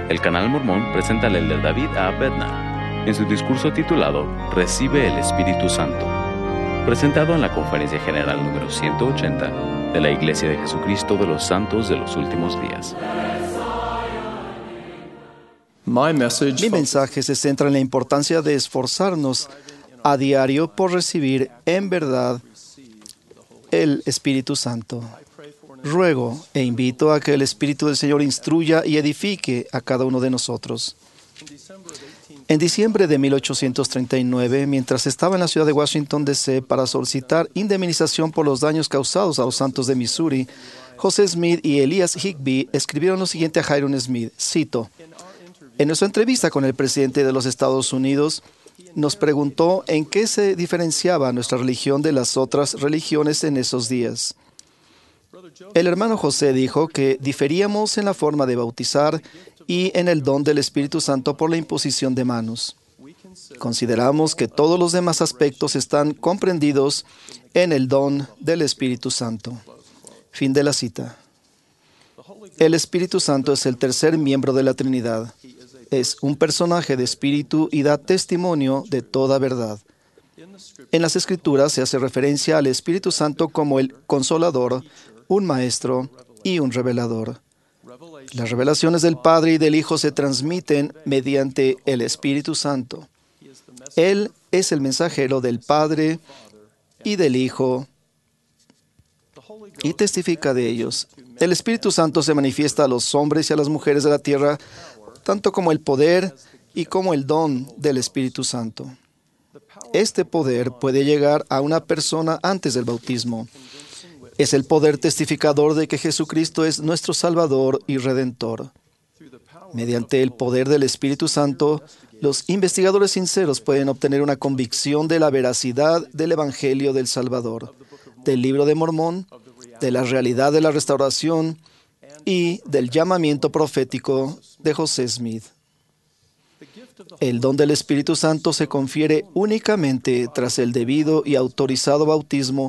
el Canal Mormón presenta al elder David A. Bednar en su discurso titulado Recibe el Espíritu Santo, presentado en la Conferencia General número 180 de la Iglesia de Jesucristo de los Santos de los Últimos Días. Mi mensaje se centra en la importancia de esforzarnos a diario por recibir en verdad el Espíritu Santo. Ruego e invito a que el Espíritu del Señor instruya y edifique a cada uno de nosotros. En diciembre de 1839, mientras estaba en la ciudad de Washington, D.C. para solicitar indemnización por los daños causados a los santos de Missouri, José Smith y Elias Higbee escribieron lo siguiente a Hyrum Smith, cito: en nuestra entrevista con el presidente de los Estados Unidos, nos preguntó en qué se diferenciaba nuestra religión de las otras religiones en esos días. El hermano José dijo que diferíamos en la forma de bautizar y en el don del Espíritu Santo por la imposición de manos. Consideramos que todos los demás aspectos están comprendidos en el don del Espíritu Santo. Fin de la cita. El Espíritu Santo es el tercer miembro de la Trinidad. Es un personaje de espíritu y da testimonio de toda verdad. En las Escrituras se hace referencia al Espíritu Santo como el Consolador, un Maestro y un Revelador. Las revelaciones del Padre y del Hijo se transmiten mediante el Espíritu Santo. Él es el mensajero del Padre y del Hijo y testifica de ellos. El Espíritu Santo se manifiesta a los hombres y a las mujeres de la tierra, tanto como el poder y como el don del Espíritu Santo. Este poder puede llegar a una persona antes del bautismo. Es el poder testificador de que Jesucristo es nuestro Salvador y Redentor. Mediante el poder del Espíritu Santo, los investigadores sinceros pueden obtener una convicción de la veracidad del Evangelio del Salvador, del Libro de Mormón, de la realidad de la restauración y del llamamiento profético de José Smith. El don del Espíritu Santo se confiere únicamente tras el debido y autorizado bautismo